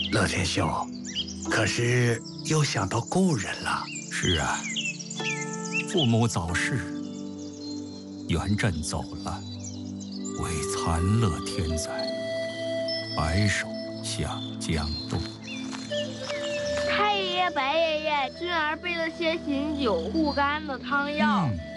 乐天兄，可是又想到故人了。 是啊，父母早逝，元稹走了，为残乐天灾，白首向江东。 太爷爷、白爷爷，君儿备了些醒酒护肝的汤药。